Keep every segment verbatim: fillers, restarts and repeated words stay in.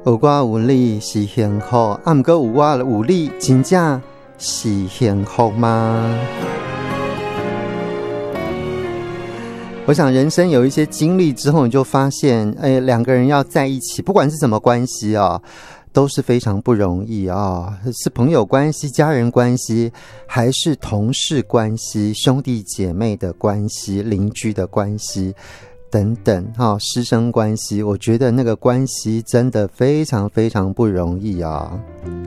有我有你是幸福，啊不过有我有你真正是幸福吗？我想人生有一些经历之后，你就发现哎，两个人要在一起，不管是什么关系啊，都是非常不容易啊，是朋友关系、家人关系，还是同事关系、兄弟姐妹的关系、邻居的关系等等哈，师生关系，我觉得那个关系真的非常非常不容易啊。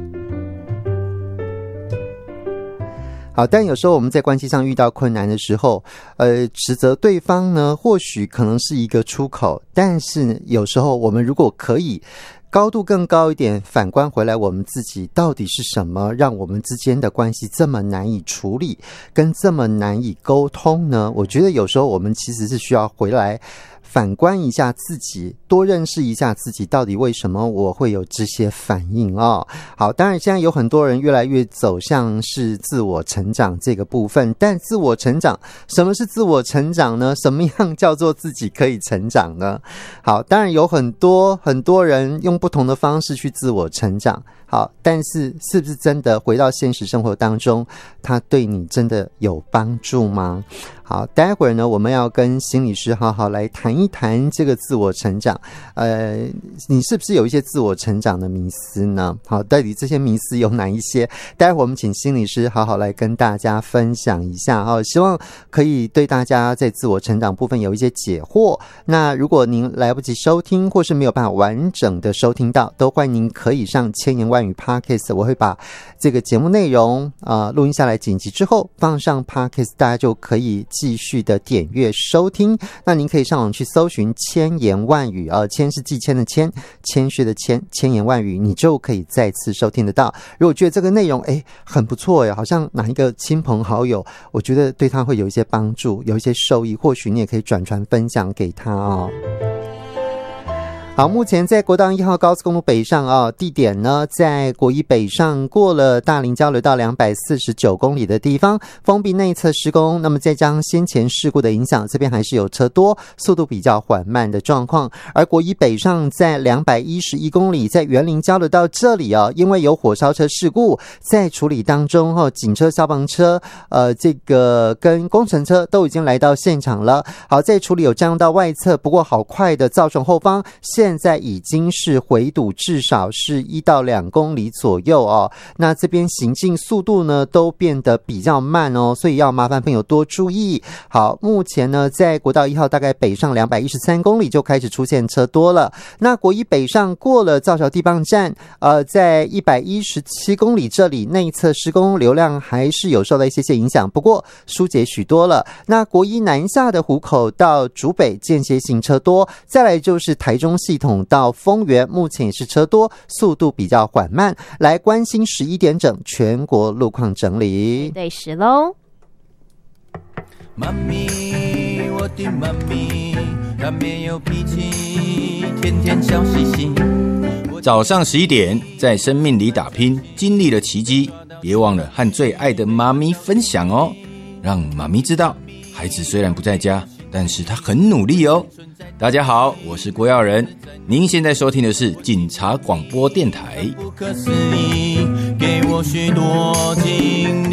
好，但有时候我们在关系上遇到困难的时候，呃，指责对方呢，或许可能是一个出口，但是有时候我们如果可以高度更高一点，反观回来我们自己到底是什么让我们之间的关系这么难以处理跟这么难以沟通呢？我觉得有时候我们其实是需要回来反观一下自己，多认识一下自己到底为什么我会有这些反应哦。好，当然现在有很多人越来越走向是自我成长这个部分，但自我成长，什么是自我成长呢？什么样叫做自己可以成长呢？好，当然有很多很多人用不同的方式去自我成长，好，但是是不是真的回到现实生活当中，它对你真的有帮助吗？好，待会儿呢，我们要跟心理师好好来谈一谈这个自我成长。呃，你是不是有一些自我成长的迷思呢？好，到底这些迷思有哪一些？待会儿我们请心理师好好来跟大家分享一下哈，希望可以对大家在自我成长部分有一些解惑。那如果您来不及收听，或是没有办法完整的收听到，都欢迎您可以上千言万语 Podcast， 我会把这个节目内容啊、呃、录音下来剪辑之后放上 Podcast， 大家就可以继续的点阅收听。那您可以上网去搜寻千言万语啊，千是寄谦的谦，谦虚的谦，千言万语，你就可以再次收听得到。如果觉得这个内容诶很不错耶，好像哪一个亲朋好友，我觉得对他会有一些帮助，有一些受益，或许你也可以转传分享给他哦。好，目前在国道一号高速公路北上啊，地点呢在国一北上过了大林交流道两百四十九公里的地方，封闭内侧施工，那么再加上先前事故的影响，这边还是有车多，速度比较缓慢的状况。而国一北上在两百一十一公里，在园林交流道这里啊，因为有火烧车事故在处理当中哦，警车、消防车呃这个跟工程车都已经来到现场了。好，在处理有占用到外侧，不过好快的造成后方现在已经是回堵，至少是一到两公里左右哦。那这边行进速度呢都变得比较慢哦，所以要麻烦朋友多注意。好，目前呢在国道一号大概北上两百一十三公里就开始出现车多了。那国一北上过了造桥地磅站，呃，在一百一十七公里这里内侧施工，流量还是有受到一些些影响，不过疏解许多了。那国一南下的湖口到竹北间歇性车多，再来就是台中系统到丰原，目前也是车多，速度比较缓慢。来关心十一点整全国路况整理。 对时喽。 妈咪，我的妈咪，她没有脾气，天天笑嘻嘻。早上十一点，在生命里打拼，经历了奇迹，别忘了和最爱的妈咪分享哦，让妈咪知道，孩子虽然不在家，但是他很努力哦。大家好，我是郭耀仁，您现在收听的是警察广播电台。不可思议，给我许多经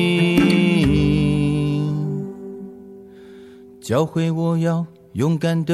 历，教会我要勇敢的